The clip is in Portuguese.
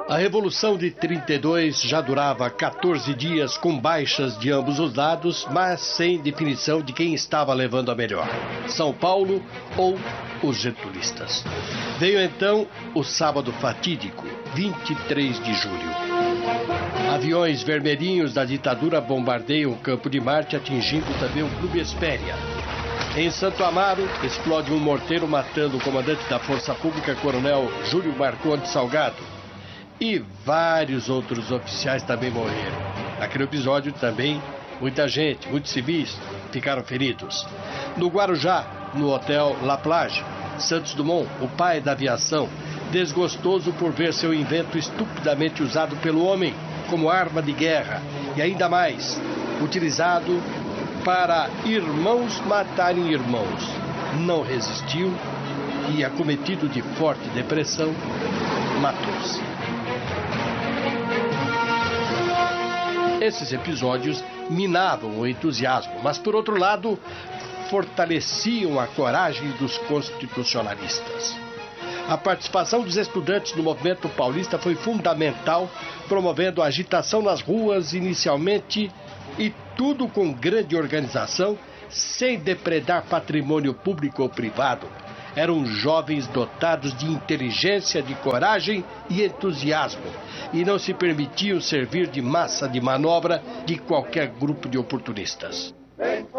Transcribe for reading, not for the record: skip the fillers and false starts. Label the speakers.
Speaker 1: A Revolução de 32 já durava 14 dias com baixas de ambos os lados, mas sem definição de quem estava levando a melhor, São Paulo ou os getulistas. Veio então o sábado fatídico, 23 de julho. Aviões vermelhinhos da ditadura bombardeiam o Campo de Marte, atingindo também o Clube Espéria. Em Santo Amaro, explode um morteiro matando o comandante da Força Pública, Coronel Júlio Marcondes Salgado. E vários outros oficiais também morreram. Naquele episódio também, muita gente, muitos civis ficaram feridos. No Guarujá, no Hotel La Plage, Santos Dumont, o pai da aviação, desgostoso por ver seu invento estupidamente usado pelo homem como arma de guerra e ainda mais, utilizado para irmãos matarem irmãos. Não resistiu e, acometido de forte depressão, matou-se. Esses episódios minavam o entusiasmo, mas, por outro lado, fortaleciam a coragem dos constitucionalistas. A participação dos estudantes no movimento paulista foi fundamental, promovendo a agitação nas ruas inicialmente, e tudo com grande organização, sem depredar patrimônio público ou privado. Eram jovens dotados de inteligência, de coragem e entusiasmo, e não se permitiam servir de massa de manobra de qualquer grupo de oportunistas.